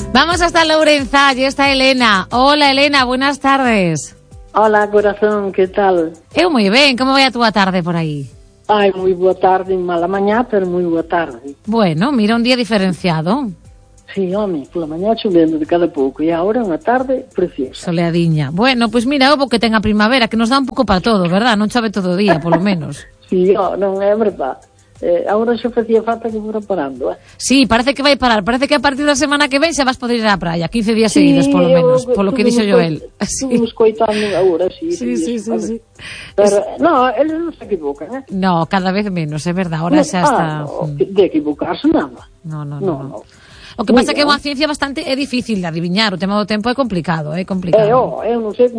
Vamos hasta Lourenza, allí está Elena. Hola, Elena, buenas tardes. Hola, corazón, que tal? Eu moi ben, como vai a túa tarde por aí? Ai, moi boa tarde, mala mañá, pero moi boa tarde. Bueno, mira, un día diferenciado. Sí, home, pola mañá chovendo de cada pouco e agora unha tarde preciosa. Soleadiña. Bueno, pois mira, o que ten a primavera, que nos dá un pouco para todo, verdad? Non chove todo o día, polo menos. Sí, non é verdade. Agora xa facía falta que fora parando, Sí, parece que vai parar. Parece que a partir da semana que ven xa vas poder ir á praia. 15 días seguidos, polo menos, polo que dixo Joel. Estuvimos coitando agora, sí. Sí. Pero, non, eles non se equivocan, No, cada vez menos, é verdade. Ahora xa está... de equivocarse nada. No. O que pasa é que é unha ciencia bastante difícil de adiviñar, o tema do tempo é complicado, Eu non sei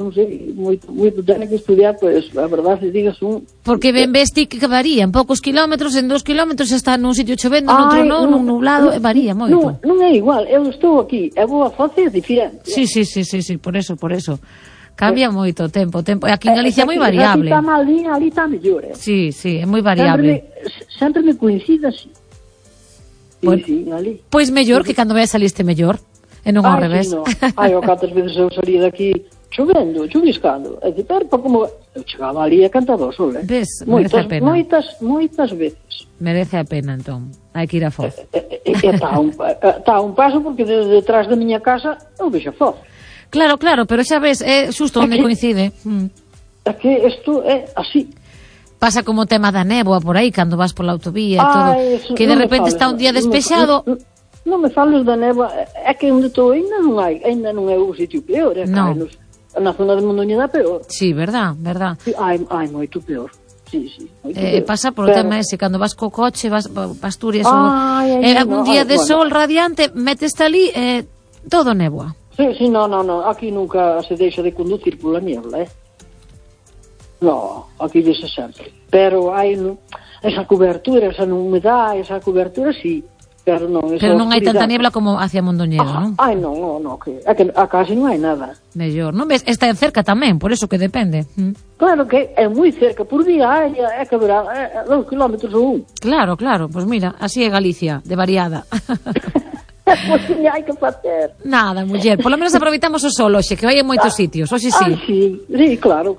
moito ten que estudiar, pois, a verdade, digas un... Porque ben ves ti que varía, en poucos kilómetros, en 2 kilómetros está nun sitio chovendo, noutro non, nun nublado, varía moito. Non é igual, eu estou aquí, e vou a Foce é diferente. Sí, por eso. Cambia moito o tempo. Aquí en Galicia é moi variable. Aquí está mal día, ali está mellor. Sí, é moi variable. Sempre me coincide así. Sí, ali. Pois mellor que cando veas saliste mellor, e non ao revés. Sí, no. O cantas veces eu salía daqui chovendo, chuviscando. É dicir, pero como eu chegaba ali e cantaba o sol, Ves, merece a pena. Moitas veces. Merece a pena, entón. Hai que ir a Foz. Está a un paso, porque desde detrás da miña casa eu vexo a Foz. Claro, pero xa ves, é xusto onde coincide. É que isto é así. Pasa como o tema da néboa por aí, cando vas pola autovía e todo, que de repente está un día despexado. Non me fales da néboa, é que onde estou ainda non é o sitio peor, na zona de Mondoñeda peor. Sí, verdad. Sí, hai moito peor. Sí, moito peor. Pasa por o tema ese, cando vas co coche, vas pa Asturias, algún día de sol radiante, meteste ali, todo néboa. Sí, non, aquí nunca se deixa de conducir pola niebla, No, aquí dice sempre. Pero hai esa cobertura, esa humedade, esa cobertura, sí. Pero non hai tanta niebla como hacia Mondoñedo, non? Non, que casi non hai nada. Mellor, non ves? Está en cerca tamén, por eso que depende. Claro que é moi cerca, por día é que haberá 2 kilómetros ou 1. Claro, pois mira, así é Galicia, de variada. Pois que hai que facer. Nada, muller, polo menos aproveitamos o sol hoxe, que vai en moitos sitios, hoxe sí. Sí, claro.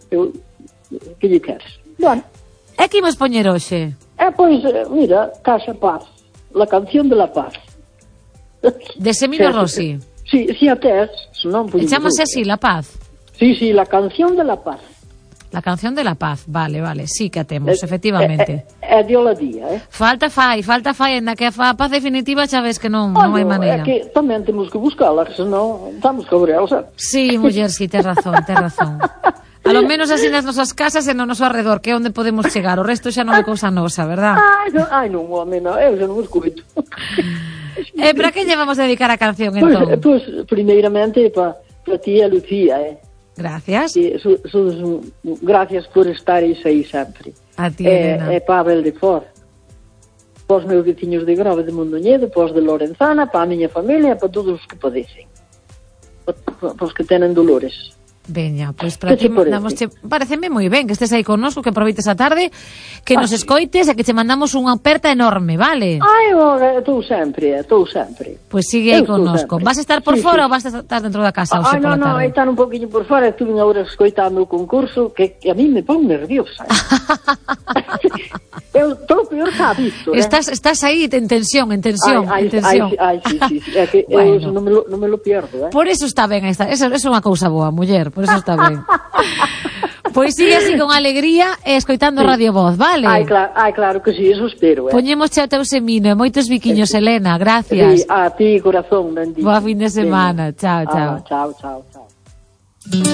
Que lle queres? Bueno. É que imos poñer hoxe? Pois, mira, Casa Paz, la canción de la paz. De Semino Rossi. Sí, até non podemos. Chámase así, La Paz. Sí, la canción de la paz. La canción de la paz, vale, sí que a temos, efectivamente. É de Oladía, Falta fai, en que a paz definitiva xa ves que non hai maneira. É que tamén temos que buscala, senón estamos cabreados, Sí, muller, sí, tes razón. A lo menos así nas nosas casas e no noso arredor, que é onde podemos chegar. O resto xa non é cousa nosa, verdad? Non, home, non, eu xa non escuito. Para que lle vamos a dedicar a canción, entón? Pois, primeiramente, para ti e Lucía, Gracias. Gracias por estares aí sempre. A ti, Elena. Para Abel de Foz, para os meus veciños de Grove de Mondoñedo, para os de Lorenzana, para a miña familia, para todos os que padecen. Para os que tenen dolores. Veña, pois para ti mandamosche, pareceme moi ben que estés aí connosco, que aproveites a tarde, que nos escoites e que che mandamos unha aperta enorme, vale? Estou sempre. Pois sigue aí connosco. Vas a estar por fora ou vas a estar dentro da casa hoxe pola tarde? Non, estar un poquinho por fora, estuve agora escoitando o concurso, que a mí me pon nerviosa. Eu estou peor que a visto. Estás aí en tensión. Ai, sí, é que eu non me lo pierdo, Por eso está ben, eso é unha cousa boa, muller. Por eso está ben. Pois sigue así con alegría e escoitando Radio Voz, vale? Claro que sí, eso espero. Poñémosche o teu semino e moitos biquiños, Elena, gracias. A ti, corazón, bendito. Boa fin de semana, chao. Chao.